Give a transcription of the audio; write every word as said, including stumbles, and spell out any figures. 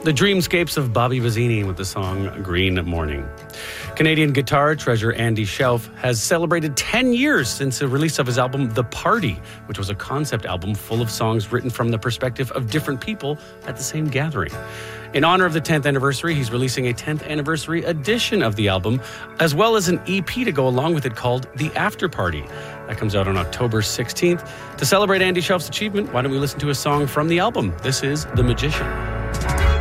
The dreamscapes of Bobby Vizzini with the song Green Morning. Canadian guitar treasure Andy Shelf has celebrated ten years since the release of his album The Party, which was a concept album full of songs written from the perspective of different people at the same gathering. In honor of the tenth anniversary, he's releasing a tenth anniversary edition of the album, as well as an E P to go along with it called The After Party. That comes out on October sixteenth. To celebrate Andy Shelf's achievement, why don't we listen to a song from the album? This is The Magician.